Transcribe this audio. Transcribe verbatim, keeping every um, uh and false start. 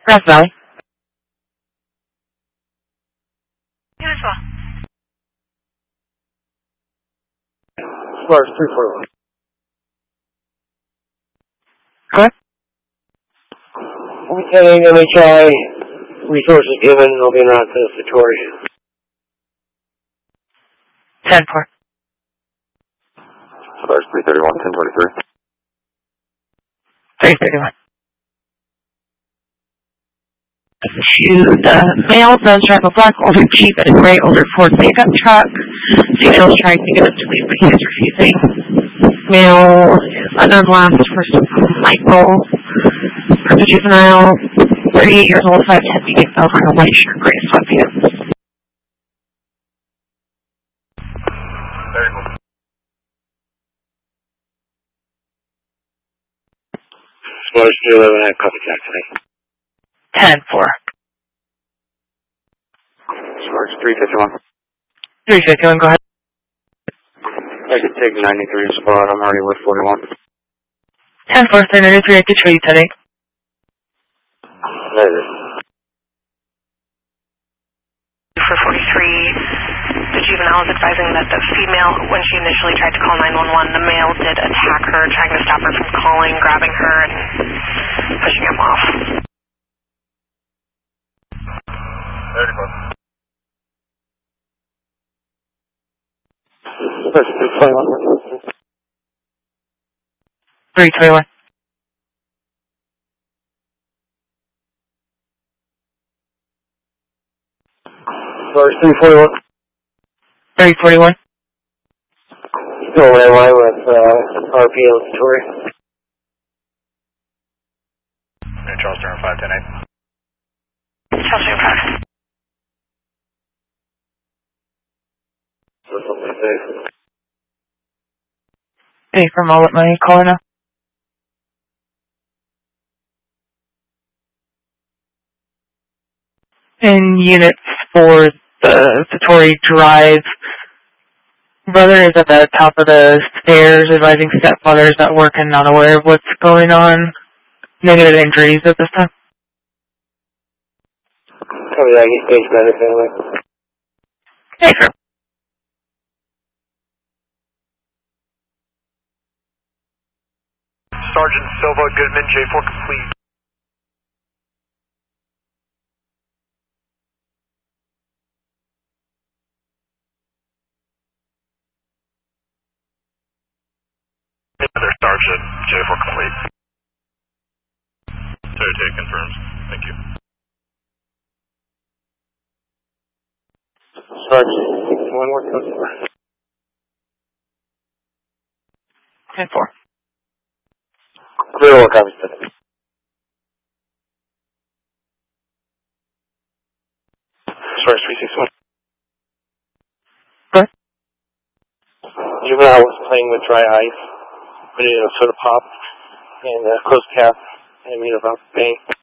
Grass Valley. You as well. Florida three forty-one. Correct. Lieutenant M H I, resources given, they'll be around to Satori. ten four. Florida three thirty-one, ten twenty-three. three thirty-one. To the male does drive a black older Jeep and a gray older Ford pickup truck. Female is trying to get up to leave, but he is refusing. Male is unknown last, first Michael, for the juvenile, thirty-eight years old, five ten, medium build, wearing a white shirt, gray sweatpants. Very cool. Florida three eleven, I have coffee jack today. ten four. Sparks three fifty-one. three fifty-one, go ahead. I could take ninety-three spot, I'm already with forty-one. ten four, three ninety-three, I could show you today. Later. For forty-three, the juvenile is advising that the female, when she initially tried to call nine one one, the male did attack her, trying to stop her from calling, grabbing her, and pushing him off. thirty-four. three twenty-one. Florida three forty-one. three forty-one. Still ran line with uh, R P O Satori. Hey, Charles Turner five ten eight. Chelsea five. Hey, from all at my caller now. And units for the Satori Drive. Brother is at the top of the stairs advising stepfather is at work and not aware of what's going on. Negative injuries at this time. Copy that, he's stage better family. Hey, sir. Sergeant Silva Goodman, J four complete. Another Sergeant, J four complete. Toyota confirms. Thank you. Sergeant, one more customer. ten four. Clear all copies today. Source three six one. Good. Juvenile was playing with dry ice, put it in a soda pop, and a closed cap, and made about bang.